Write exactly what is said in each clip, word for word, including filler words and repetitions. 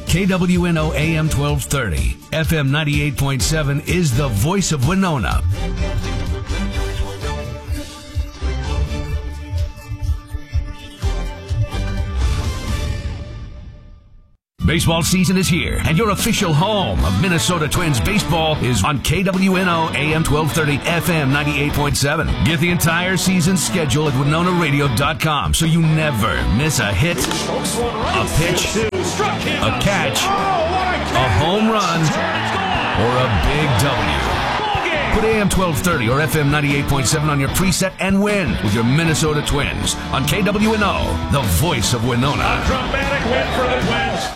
K W N O A M twelve thirty, F M ninety-eight point seven is the voice of Winona. Baseball season is here, and your official home of Minnesota Twins baseball is on K W N O A M twelve thirty, F M ninety-eight point seven. Get the entire season schedule at Winona Radio dot com so you never miss a hit, a pitch, a catch, a home run, or a big W. Put A M twelve thirty or F M ninety-eight point seven on your preset and win with your Minnesota Twins on K W N O, the voice of Winona. A dramatic win for the Twins.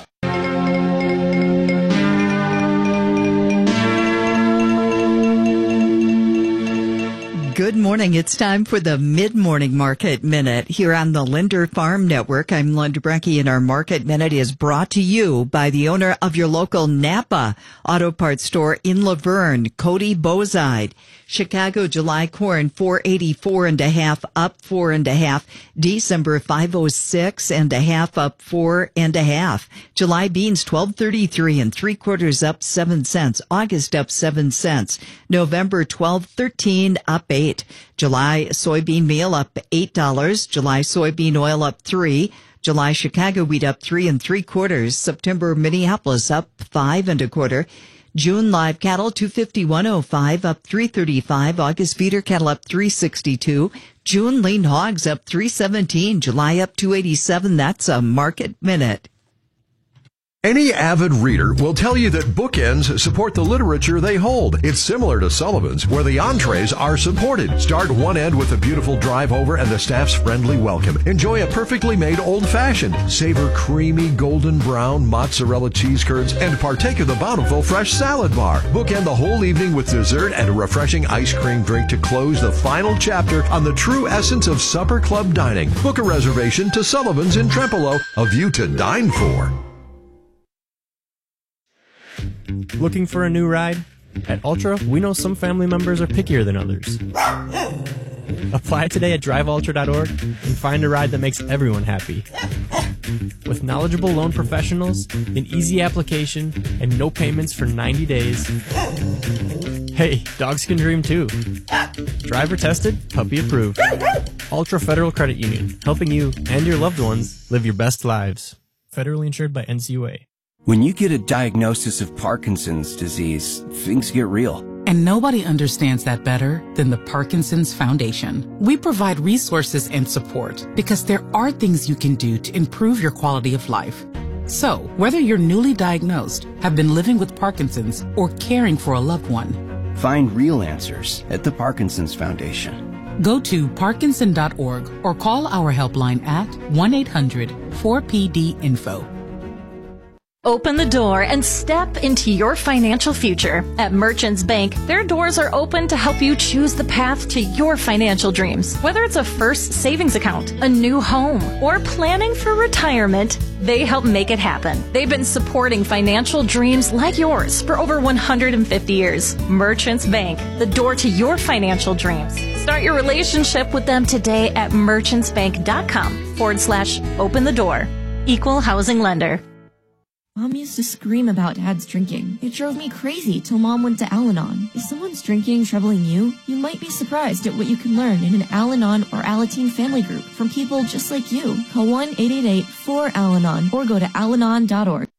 Good morning. It's time for the Mid-Morning Market Minute here on the Linder Farm Network. I'm Linda Brecky, and our Market Minute is brought to you by the owner of your local Napa Auto Parts store in Laverne, Cody Bozide. Chicago July corn four eighty-four and a half, up four and a half. December five oh six and a half, up four and a half. July beans twelve thirty-three and three quarters, up seven cents. August up seven cents. November twelve thirteen, up eight. July soybean meal up eight dollars. July soybean oil up three. July Chicago wheat up three and three quarters. September Minneapolis up five and a quarter. June live cattle two fifty-one oh five, up three thirty-five. August feeder cattle up three sixty-two. June lean hogs up three seventeen. July up two eighty-seven. That's a Market Minute. Any avid reader will tell you that bookends support the literature they hold. It's similar to Sullivan's, where the entrees are supported. Start one end with a beautiful drive over and the staff's friendly welcome. Enjoy a perfectly made old-fashioned. Savor creamy golden brown mozzarella cheese curds and partake of the bountiful fresh salad bar. Bookend the whole evening with dessert and a refreshing ice cream drink to close the final chapter on the true essence of supper club dining. Book a reservation to Sullivan's in Trempealeau, a view to dine for. Looking for a new ride? At Ultra, we know some family members are pickier than others. Apply today at drive ultra dot org and find a ride that makes everyone happy. With knowledgeable loan professionals, an easy application, and no payments for ninety days. Hey, dogs can dream too. Driver tested, puppy approved. Ultra Federal Credit Union, helping you and your loved ones live your best lives. Federally insured by N C U A. When you get a diagnosis of Parkinson's disease, things get real. And nobody understands that better than the Parkinson's Foundation. We provide resources and support because there are things you can do to improve your quality of life. So, whether you're newly diagnosed, have been living with Parkinson's, or caring for a loved one, find real answers at the Parkinson's Foundation. Go to parkinson dot org or call our helpline at one eight hundred four P D info. Open the door and step into your financial future. At Merchants Bank, their doors are open to help you choose the path to your financial dreams. Whether it's a first savings account, a new home, or planning for retirement, they help make it happen. They've been supporting financial dreams like yours for over one hundred fifty years. Merchants Bank, the door to your financial dreams. Start your relationship with them today at merchantsbank.com forward slash open the door. Equal housing lender. Mom used to scream about Dad's drinking. It drove me crazy till Mom went to Al-Anon. If someone's drinking troubling you, you might be surprised at what you can learn in an Al-Anon or Alateen family group from people just like you. Call one eight eight eight four Al Anon or go to al anon dot org.